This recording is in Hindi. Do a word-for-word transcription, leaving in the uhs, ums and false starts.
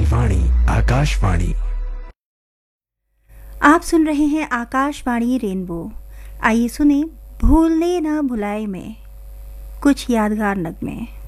वाणी आकाशवाणी। आप सुन रहे हैं आकाशवाणी रेनबो। आइए सुने भूलने ना भुलाए में कुछ यादगार नगमे।